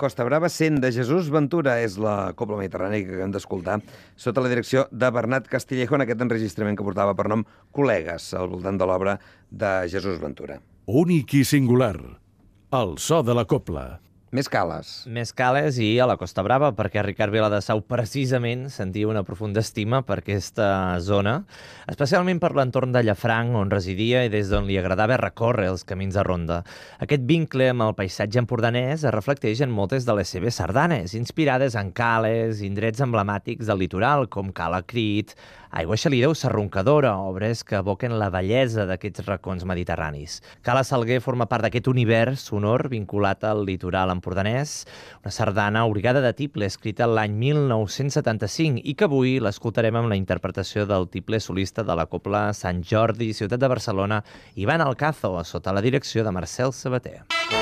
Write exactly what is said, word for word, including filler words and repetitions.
Costa Brava cent de Jesús Ventura és la cobla mediterrània que hem d'escoltar sota la direcció de Bernat Castillejo en aquest enregistrament que portava per nom Col·legues, al voltant de l'obra de Jesús Ventura. Únic i singular, el so de la cobla. Més cales. Més cales i a la Costa Brava, perquè Ricard Viladesau precisament sentia una profunda estima per aquesta zona, especialment per l'entorn de Llafranc, on residia i des d'on li agradava recórrer els camins de ronda. Aquest vincle amb el paisatge empordanès es reflecteix en moltes de les seves sardanes, inspirades en cales, indrets emblemàtics del litoral, com Cala Crit, Aigua Xalida o Serroncadora, obres que evoquen la bellesa d'aquests racons mediterranis. Cala Salguer forma part d'aquest univers sonor vinculat al litoral empordanès, una sardana Obrigada de Tiple, escrita l'any mil nou-cents setanta-cinc i que avui l'escoltarem amb la interpretació del tiple solista de la cobla Sant Jordi, ciutat de Barcelona, Ivan Alcazo, sota la direcció de Marcel Sabater.